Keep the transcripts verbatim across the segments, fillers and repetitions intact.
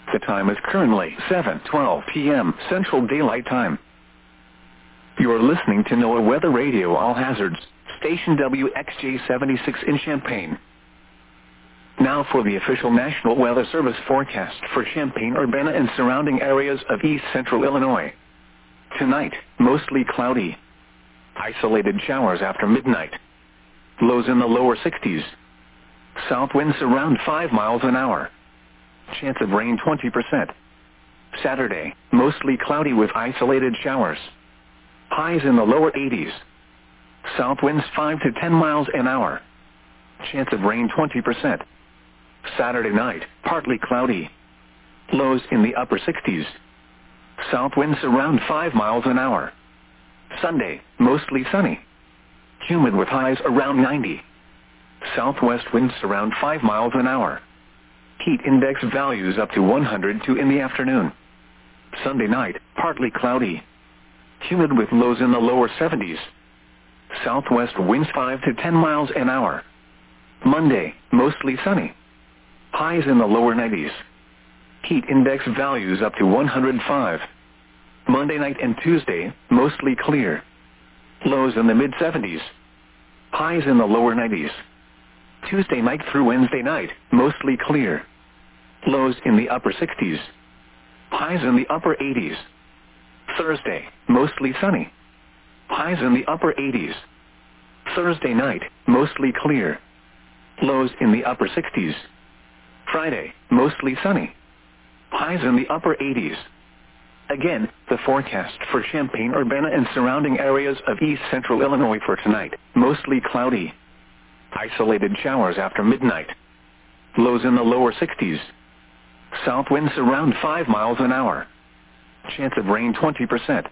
The time is currently seven twelve p m Central Daylight Time. You are listening to NOAA Weather Radio All Hazards, station W X J seventy-six in Champaign. Now for the official National Weather Service forecast for Champaign-Urbana and surrounding areas of east central Illinois. Tonight, mostly cloudy. Isolated showers after midnight. Lows in the lower sixties. South winds around five miles an hour. Chance of rain twenty percent. Saturday, mostly cloudy with isolated showers. Highs in the lower eighties. South winds five to ten miles an hour. Chance of rain twenty percent. Saturday night, partly cloudy. Lows in the upper sixties. South winds around five miles an hour. Sunday, mostly sunny. Humid with highs around ninety. Southwest winds around five miles an hour. Heat index values up to one hundred two in the afternoon. Sunday night, partly cloudy. Humid with lows in the lower seventies. Southwest winds five to ten miles an hour. Monday, mostly sunny. Highs in the lower nineties. Heat index values up to one hundred five. Monday night and Tuesday, mostly clear. Lows in the mid seventies. Highs in the lower nineties. Tuesday night through Wednesday night, mostly clear. Lows in the upper sixties. Highs in the upper eighties. Thursday, mostly sunny. Highs in the upper eighties. Thursday night, mostly clear. Lows in the upper sixties. Friday, mostly sunny. Highs in the upper eighties. Again, the forecast for Champaign-Urbana and surrounding areas of east central Illinois for tonight, mostly cloudy. Isolated showers after midnight. Lows in the lower sixties. South winds around five miles an hour. Chance of rain twenty percent.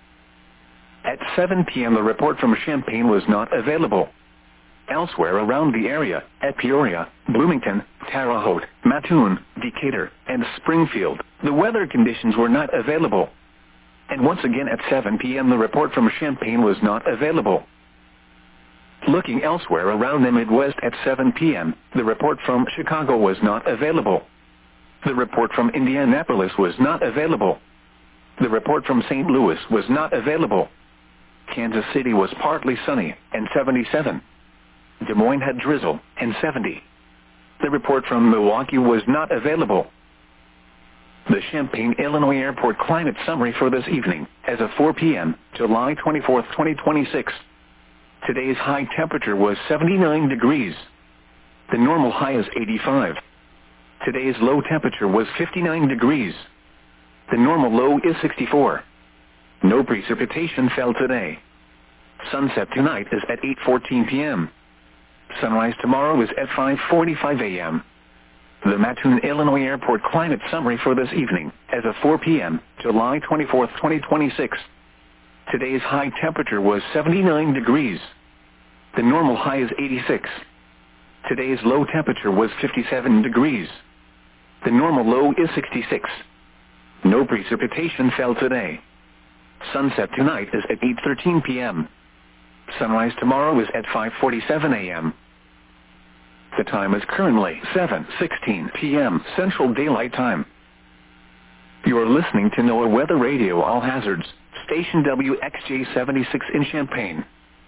At seven p m the report from Champaign was not available. Elsewhere around the area, at Peoria, Bloomington, Terre Haute, Mattoon, Decatur, and Springfield, the weather conditions were not available. And once again at seven p m the report from Champaign was not available. Looking elsewhere around the Midwest at seven p m, the report from Chicago was not available. The report from Indianapolis was not available. The report from Saint Louis was not available. Kansas City was partly sunny, and seventy-seven. Des Moines had drizzle, and seventy. The report from Milwaukee was not available. The Champaign, Illinois Airport climate summary for this evening, as of four p m, July twenty-fourth, twenty twenty-six. Today's high temperature was seventy-nine degrees. The normal high is eighty-five. Today's low temperature was fifty-nine degrees. The normal low is sixty-four. No precipitation fell today. Sunset tonight is at eight fourteen p m Sunrise tomorrow is at five forty-five a m The Mattoon, Illinois Airport climate summary for this evening, as of four p m, July twenty-fourth, twenty twenty-six. Today's high temperature was seventy-nine degrees. The normal high is eighty-six. Today's low temperature was fifty-seven degrees. The normal low is sixty-six. No precipitation fell today. Sunset tonight is at eight thirteen p m Sunrise tomorrow is at five forty-seven a m The time is currently seven sixteen p m Central Daylight Time. You are listening to NOAA Weather Radio All Hazards, station W X J seventy-six in Champaign.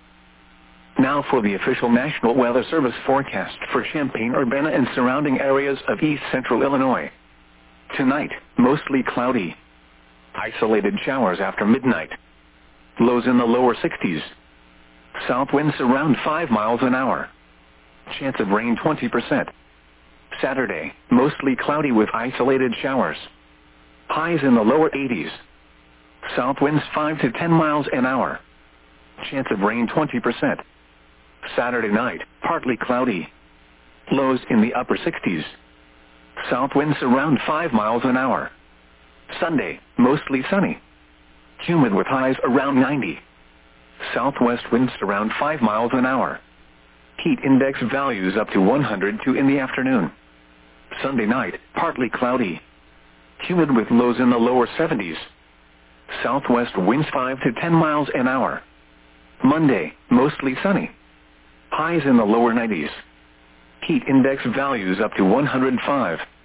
Now for the official National Weather Service forecast for Champaign-Urbana and surrounding areas of east central Illinois. Tonight, mostly cloudy. Isolated showers after midnight. Lows in the lower sixties. South winds around five miles an hour. Chance of rain twenty percent. Saturday, mostly cloudy with isolated showers. Highs in the lower eighties. South winds five to ten miles an hour. Chance of rain twenty percent. Saturday night, partly cloudy. Lows in the upper sixties. South winds around five miles an hour. Sunday, mostly sunny. Humid with highs around ninety. Southwest winds around five miles an hour. Heat index values up to one hundred two in the afternoon. Sunday night, partly cloudy. Humid with lows in the lower seventies. Southwest winds five to ten miles an hour. Monday, mostly sunny. Highs in the lower nineties. Heat index values up to one hundred five.